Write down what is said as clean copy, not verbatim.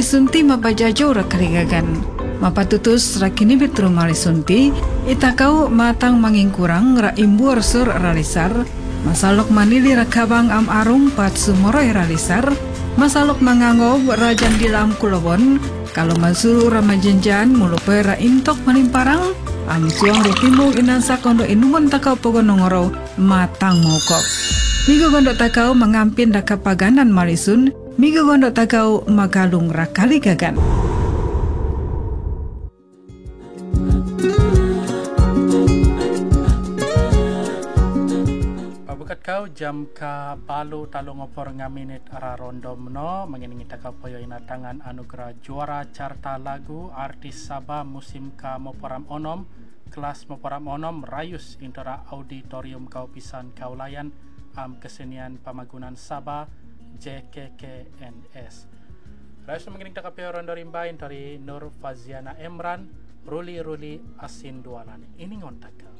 sunti mabajajo rakaligagan. Mapatutus rakini betru mali sunti, itakau matang mangingkurang ra imbur sur ralisar, masalok manili rakabang am arum pat sumoroy ralisar, masalok mangangob rajan dilam kulobon, kalau masuru ramajanjan mulupe ra intok malimparang, am suang rutimbung inansa kondo inuman takau pogonongoro matang mokok. Migo gondok takau mengampin dakapaganan malisun, migo gondok takau magalung rakali gagan. Pabukat kau jam ka balu talung opor ngaminit ara rondom no menginingi takau poyo inatangan anugerah juara carta lagu artis Sabah musim ka moporam onom kelas moporam onom rayus intera auditorium kau pisan kaulayan am kesenian pamagunan Sabah JKKNS. Rayus mengining takau poyo rondo rimbain dari Nur Faziana Emran Ruli Asin Dualani. Ini ngontak kau.